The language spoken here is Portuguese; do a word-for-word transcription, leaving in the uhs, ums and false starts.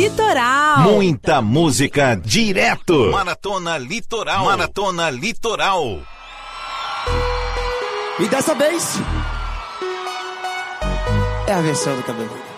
Litoral. Muita música direto. Maratona Litoral. Maratona Litoral. E dessa vez é a versão do Cabelo.